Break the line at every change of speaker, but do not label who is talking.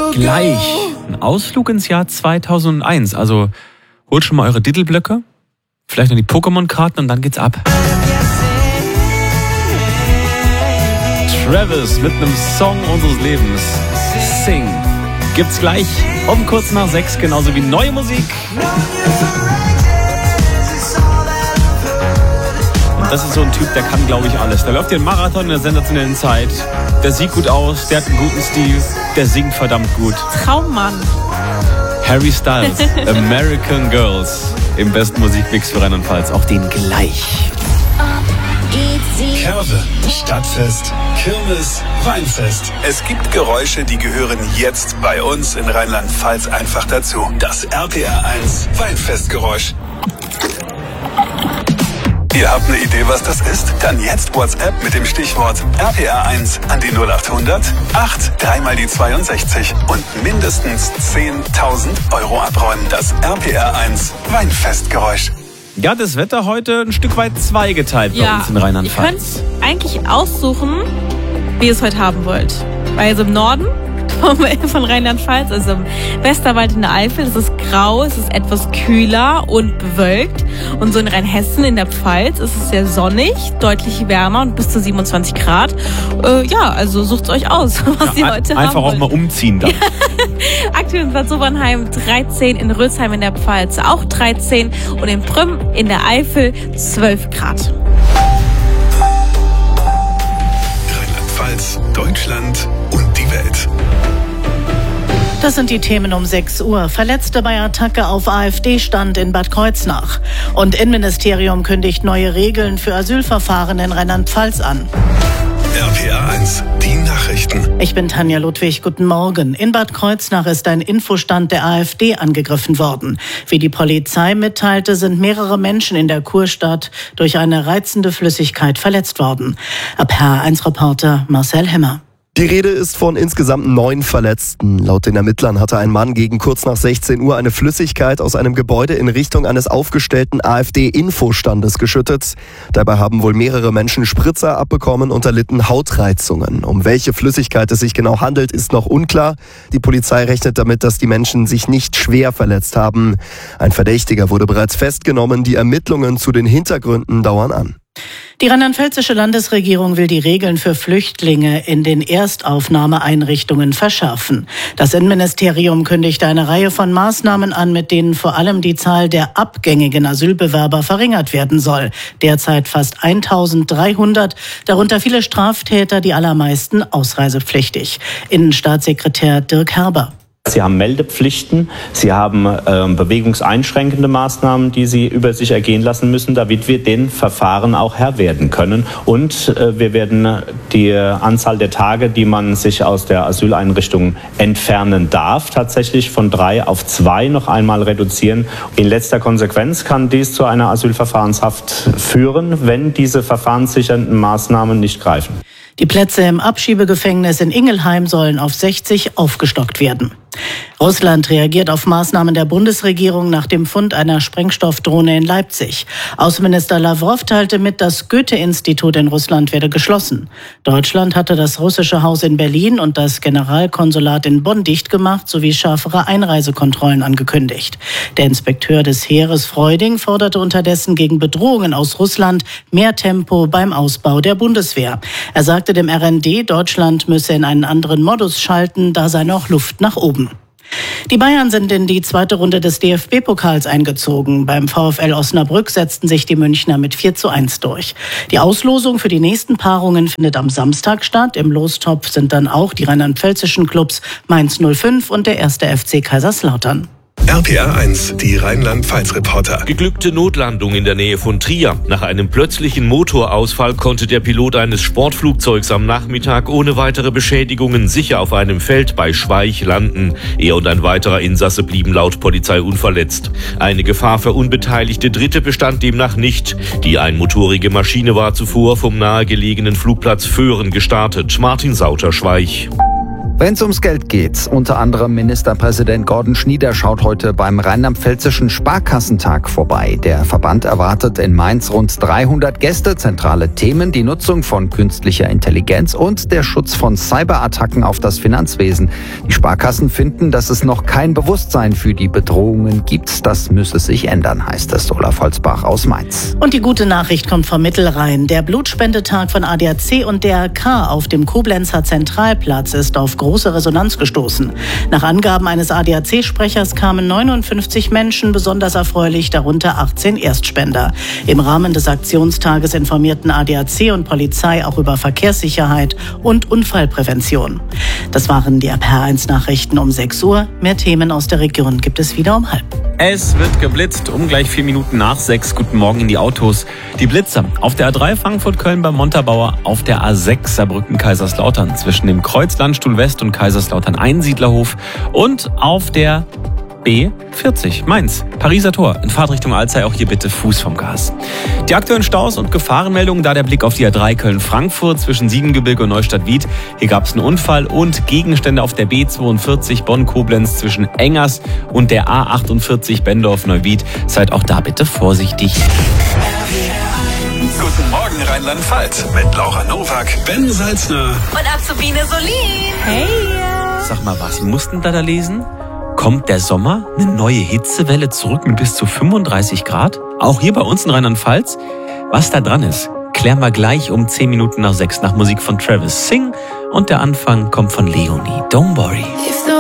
Gleich ein Ausflug ins Jahr 2001. Also holt schon mal eure Titelblöcke, vielleicht noch die Pokémon-Karten und dann geht's ab. Travis mit einem Song unseres Lebens. Sing. Gibt's gleich um kurz nach 6, genauso wie neue Musik. Und das ist so ein Typ, der kann, glaube ich, alles. Der läuft den Marathon in einer sensationellen Zeit. Der sieht gut aus, der hat einen guten Stil, der singt verdammt gut.
Traummann.
Harry Styles, American Girls, im besten Musikmix für Rheinland-Pfalz. Auch den gleich.
Curve, Stadtfest, Kirmes, Weinfest. Es gibt Geräusche, die gehören jetzt bei uns in Rheinland-Pfalz einfach dazu. Das RPR1 Weinfestgeräusch. Ihr habt eine Idee, was das ist? Dann jetzt WhatsApp mit dem Stichwort RPR1 an die 0800 8 3 mal die 62 und mindestens 10.000 Euro abräumen. Das RPR1 Weinfestgeräusch.
Ja, das Wetter heute ein Stück weit zweigeteilt bei uns in Rheinland-Pfalz.
Ihr könnt eigentlich aussuchen, wie ihr es heute haben wollt. Also im Norden von Rheinland-Pfalz, also im Westerwald in der Eifel, es ist grau, es ist etwas kühler und bewölkt. Und so in Rheinhessen in der Pfalz ist es sehr sonnig, deutlich wärmer und bis zu 27 Grad. Also sucht es euch aus, was ihr heute haben
einfach
wollt.
auch mal umziehen dann.
Aktuell in Bad Sobernheim 13, in Rölsheim in der Pfalz auch 13 und in Prüm in der Eifel 12 Grad.
Rheinland-Pfalz, Deutschland und die Welt.
Das sind die Themen um 6 Uhr. Verletzte bei Attacke auf AfD-Stand in Bad Kreuznach. Und Innenministerium kündigt neue Regeln für Asylverfahren in Rheinland-Pfalz an.
RPR1, die Nachrichten.
Ich bin Tanja Ludwig, guten Morgen. In Bad Kreuznach ist ein Infostand der AfD angegriffen worden. Wie die Polizei mitteilte, sind mehrere Menschen in der Kurstadt durch eine reizende Flüssigkeit verletzt worden. RPR1-Reporter Marcel Hemmer.
Die Rede ist von insgesamt 9 Verletzten. Laut den Ermittlern hatte ein Mann gegen kurz nach 16 Uhr eine Flüssigkeit aus einem Gebäude in Richtung eines aufgestellten AfD-Infostandes geschüttet. Dabei haben wohl mehrere Menschen Spritzer abbekommen und erlitten Hautreizungen. Um welche Flüssigkeit es sich genau handelt, ist noch unklar. Die Polizei rechnet damit, dass die Menschen sich nicht schwer verletzt haben. Ein Verdächtiger wurde bereits festgenommen. Die Ermittlungen zu den Hintergründen dauern an.
Die rheinland-pfälzische Landesregierung will die Regeln für Flüchtlinge in den Erstaufnahmeeinrichtungen verschärfen. Das Innenministerium kündigte eine Reihe von Maßnahmen an, mit denen vor allem die Zahl der abgängigen Asylbewerber verringert werden soll. Derzeit fast 1.300, darunter viele Straftäter, die allermeisten ausreisepflichtig. Innenstaatssekretär Dirk Herber.
Sie haben Meldepflichten, Sie haben bewegungseinschränkende Maßnahmen, die Sie über sich ergehen lassen müssen, damit wir den Verfahren auch Herr werden können. Und wir werden die Anzahl der Tage, die man sich aus der Asyleinrichtung entfernen darf, tatsächlich von 3 auf 2 noch einmal reduzieren. In letzter Konsequenz kann dies zu einer Asylverfahrenshaft führen, wenn diese verfahrenssichernden Maßnahmen nicht greifen.
Die Plätze im Abschiebegefängnis in Ingelheim sollen auf 60 aufgestockt werden. Russland reagiert auf Maßnahmen der Bundesregierung nach dem Fund einer Sprengstoffdrohne in Leipzig. Außenminister Lavrov teilte mit, das Goethe-Institut in Russland werde geschlossen. Deutschland hatte das russische Haus in Berlin und das Generalkonsulat in Bonn dicht gemacht sowie schärfere Einreisekontrollen angekündigt. Der Inspekteur des Heeres Freuding forderte unterdessen gegen Bedrohungen aus Russland mehr Tempo beim Ausbau der Bundeswehr. Er sagte dem RND, Deutschland müsse in einen anderen Modus schalten, da sei noch Luft nach oben. Die Bayern sind in die zweite Runde des DFB-Pokals eingezogen. Beim VfL Osnabrück setzten sich die Münchner mit 4:1 durch. Die Auslosung für die nächsten Paarungen findet am Samstag statt. Im Lostopf sind dann auch die rheinland-pfälzischen Clubs Mainz 05 und der 1. FC Kaiserslautern.
RPR1, die Rheinland-Pfalz-Reporter.
Geglückte Notlandung in der Nähe von Trier. Nach einem plötzlichen Motorausfall konnte der Pilot eines Sportflugzeugs am Nachmittag ohne weitere Beschädigungen sicher auf einem Feld bei Schweich landen. Er und ein weiterer Insasse blieben laut Polizei unverletzt. Eine Gefahr für unbeteiligte Dritte bestand demnach nicht. Die einmotorige Maschine war zuvor vom nahegelegenen Flugplatz Föhren gestartet. Martin Sauter, Schweich.
Wenn es ums Geld geht, unter anderem Ministerpräsident Gordon Schnieder schaut heute beim rheinland-pfälzischen Sparkassentag vorbei. Der Verband erwartet in Mainz rund 300 Gäste. Zentrale Themen: die Nutzung von künstlicher Intelligenz und der Schutz von Cyberattacken auf das Finanzwesen. Die Sparkassen finden, dass es noch kein Bewusstsein für die Bedrohungen gibt. Das müsse sich ändern, heißt es. Olaf Holzbach aus Mainz.
Und die gute Nachricht kommt vom Mittelrhein. Der Blutspendetag von ADAC und DRK auf dem Koblenzer Zentralplatz ist auf große Resonanz gestoßen. Nach Angaben eines ADAC-Sprechers kamen 59 Menschen, besonders erfreulich, darunter 18 Erstspender. Im Rahmen des Aktionstages informierten ADAC und Polizei auch über Verkehrssicherheit und Unfallprävention. Das waren die RPR1-Nachrichten um 6 Uhr. Mehr Themen aus der Region gibt es wieder um 5:30.
Es wird geblitzt, gleich 4 Minuten nach 6. Guten Morgen in die Autos. Die Blitzer auf der A3 Frankfurt-Köln beim Montabaur, auf der A6 Saarbrücken-Kaiserslautern zwischen dem Kreuz Landstuhl West und Kaiserslautern-Einsiedlerhof und auf der B40 Mainz, Pariser Tor in Fahrtrichtung Alzey, auch hier bitte Fuß vom Gas. Die aktuellen Staus und Gefahrenmeldungen, da der Blick auf die A3 Köln-Frankfurt zwischen Siebengebirge und Neustadt-Wied. Hier gab es einen Unfall und Gegenstände auf der B42 Bonn-Koblenz zwischen Engers und der A48 Bendorf-Neuwied. Seid auch da bitte vorsichtig.
Guten Morgen Rheinland-Pfalz mit Laura Nowak, Ben Salzner
Und Azubine Solin. Hey.
Sag mal, was mussten da lesen? Kommt der Sommer, eine neue Hitzewelle zurück mit bis zu 35 Grad? Auch hier bei uns in Rheinland-Pfalz? Was da dran ist, klären wir gleich um 10 Minuten nach 6 nach Musik von Travis Sing. Und der Anfang kommt von Leonie. Don't worry.